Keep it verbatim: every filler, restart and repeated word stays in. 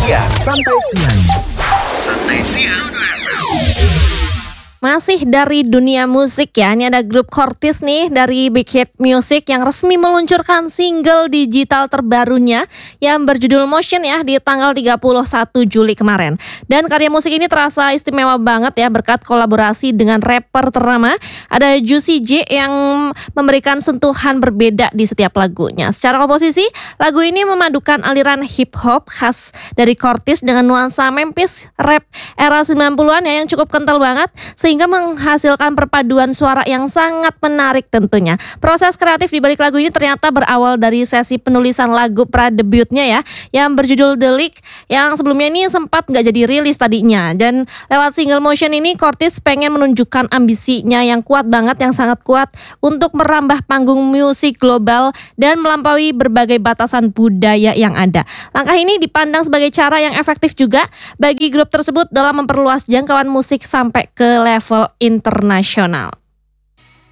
siang. Santai siang. Santai siang. Masih dari dunia musik ya, ini ada grup Cortis nih dari Big Hit Music yang resmi meluncurkan single digital terbarunya yang berjudul Motion ya di tanggal tiga puluh satu Juli kemarin. Dan karya musik ini terasa istimewa banget ya berkat kolaborasi dengan rapper ternama. Ada Juicy J yang memberikan sentuhan berbeda di setiap lagunya. Secara komposisi, lagu ini memadukan aliran hip hop khas dari Cortis dengan nuansa Memphis rap era sembilan puluhan ya yang cukup kental banget, sehingga menghasilkan perpaduan suara yang sangat menarik tentunya. Proses kreatif di balik lagu ini ternyata berawal dari sesi penulisan lagu pra-debutnya ya, yang berjudul The Leak, yang sebelumnya ini sempat nggak jadi rilis tadinya. Dan lewat single Motion ini, Cortis pengen menunjukkan ambisinya yang kuat banget, yang sangat kuat untuk merambah panggung musik global dan melampaui berbagai batasan budaya yang ada. Langkah ini dipandang sebagai cara yang efektif juga bagi grup tersebut dalam memperluas jangkauan musik sampai ke level internasional.